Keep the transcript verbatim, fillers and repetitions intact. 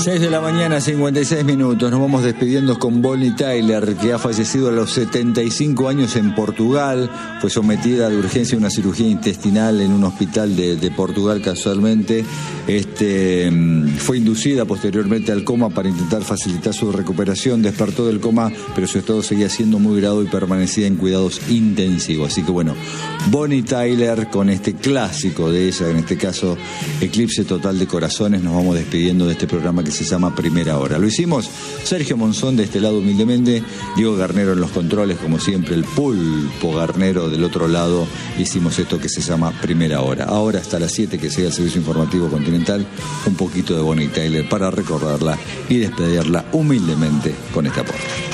seis de la mañana, cincuenta y seis minutos. Nos vamos despidiendo con Bonnie Tyler, que ha fallecido a los setenta y cinco años en Portugal. Fue sometida de urgencia a una cirugía intestinal en un hospital de, de Portugal casualmente. Este, fue inducida posteriormente al coma para intentar facilitar su recuperación. Despertó del coma, pero su estado seguía siendo muy grave y permanecía en cuidados intensivos. Así que bueno, Bonnie Tyler con este clásico de ella, en este caso Eclipse Total de Corazones. Nos vamos despidiendo de este programa que se llama Primera Hora. Lo hicimos Sergio Monzón de este lado humildemente, Diego Garnero en los controles, como siempre, el pulpo Garnero del otro lado. Hicimos esto que se llama Primera Hora. Ahora hasta las siete que siga el servicio informativo continental, un poquito de Bonnie Tyler para recordarla y despedirla humildemente con este aporte.